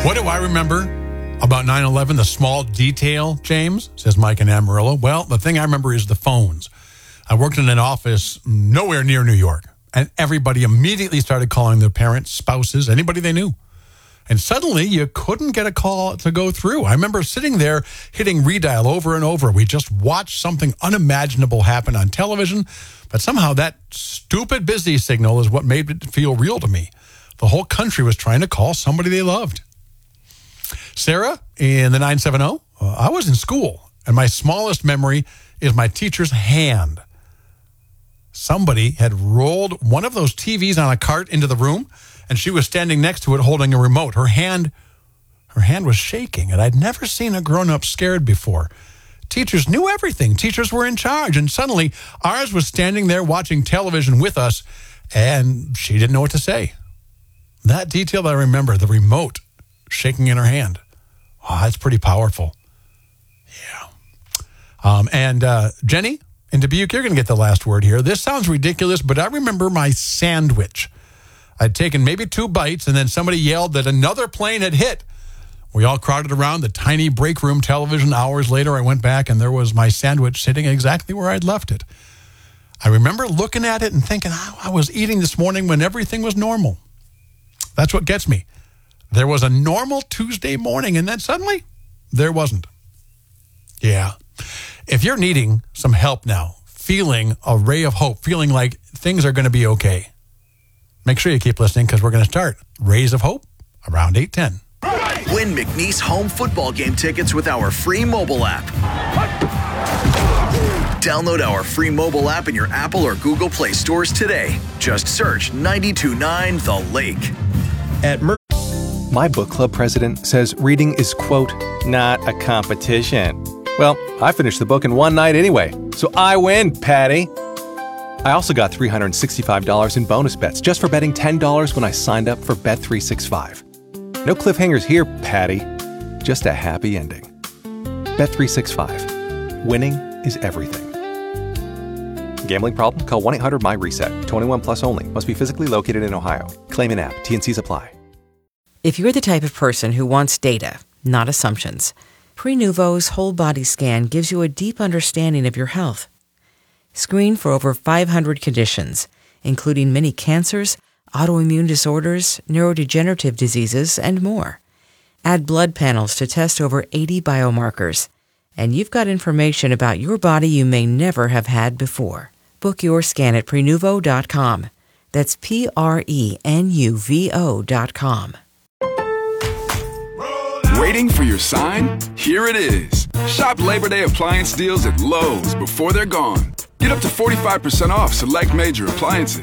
What do I remember about 9/11? The small detail, James, says Mike in Amarillo. Well, the thing I remember is the phones. I worked in an office nowhere near New York, and everybody immediately started calling their parents, spouses, anybody they knew. And suddenly, you couldn't get a call to go through. I remember sitting there hitting redial over and over. We just watched something unimaginable happen on television, but somehow that stupid busy signal is what made it feel real to me. The whole country was trying to call somebody they loved. Sarah in the 970, I was in school, and my smallest memory is my teacher's hand. Somebody had rolled one of those TVs on a cart into the room, and she was standing next to it holding a remote. Her hand was shaking, and I'd never seen a grown-up scared before. Teachers knew everything. Teachers were in charge, and suddenly ours was standing there watching television with us, and she didn't know what to say. That detail I remember, the remote shaking in her hand. Oh, that's pretty powerful. Yeah. And Jenny in Dubuque, you're going to get the last word here. This sounds ridiculous, but I remember my sandwich. I'd taken maybe 2 bites, and then somebody yelled that another plane had hit. We all crowded around the tiny break room television. Hours later, I went back, and there was my sandwich sitting exactly where I'd left it. I remember looking at it and thinking, I was eating this morning when everything was normal. That's what gets me. There was a normal Tuesday morning, and then suddenly, there wasn't. Yeah. If you're needing some help now, feeling a ray of hope, feeling like things are going to be okay, make sure you keep listening because we're going to start Rays of Hope around 8:10. Win McNeese home football game tickets with our free mobile app. Download our free mobile app in your Apple or Google Play stores today. Just search 92.9 The Lake. My book club president says reading is, quote, not a competition. Well, I finished the book in one night anyway, so I win, Patty. I also got $365 in bonus bets just for betting $10 when I signed up for Bet365. No cliffhangers here, Patty. Just a happy ending. Bet365. Winning is everything. Gambling problem? Call 1-800-MY-RESET. 21 plus only. Must be physically located in Ohio. Claim in app. T&Cs apply. If you're the type of person who wants data, not assumptions, Prenuvo's whole body scan gives you a deep understanding of your health. Screen for over 500 conditions, including many cancers, autoimmune disorders, neurodegenerative diseases, and more. Add blood panels to test over 80 biomarkers, and you've got information about your body you may never have had before. Book your scan at Prenuvo.com. That's Prenuvo.com. Waiting for your sign? Here it is. Shop Labor Day appliance deals at Lowe's before they're gone. Get up to 45% off select major appliances.